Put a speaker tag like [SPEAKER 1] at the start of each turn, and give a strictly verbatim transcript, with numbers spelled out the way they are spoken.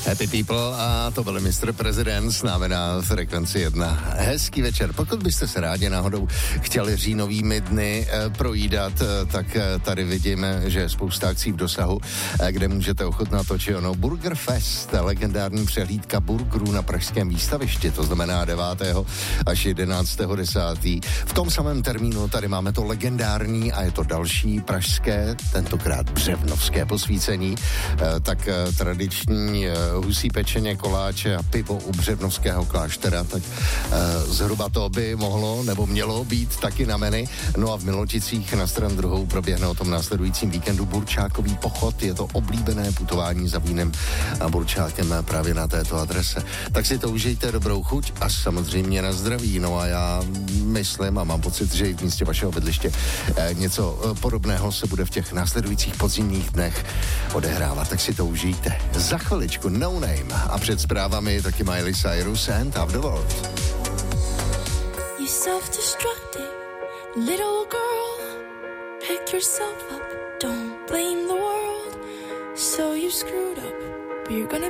[SPEAKER 1] Happy People a to byl mister President s námi na frekvenci jedna. Hezký večer. Pokud byste se rádi náhodou chtěli říjnovými dny e, projídat, e, tak e, tady vidíme, že je spousta akcí v dosahu, e, kde můžete ochutnat to, či ono. Burger Fest, legendární přehlídka burgerů na pražském výstavišti, to znamená devátého až jedenáctého desátého V tom samém termínu tady máme to legendární a je to další pražské, tentokrát břevnovské posvícení, e, tak e, tradiční e, husí pečeně, koláče a pivo u Břevnovského kláštera, tak e, zhruba to by mohlo nebo mělo být taky na menu. No a v Miloticích na stran druhou proběhne o tom následujícím víkendu Burčákový pochod. Je to oblíbené putování za vínem a burčákem právě na této adrese. Tak si to užijte, dobrou chuť a samozřejmě na zdraví. No a já myslím a mám pocit, že i v místě vašeho bydliště e, něco podobného se bude v těch následujících podzimních dnech odehrávat. Tak si to užijte. Za chviličku No Name a před zprávami taky Miley Cyrus and Have the World.
[SPEAKER 2] You self-destructed little girl, pick yourself up, don't blame the world. So you screwed up, but you're gonna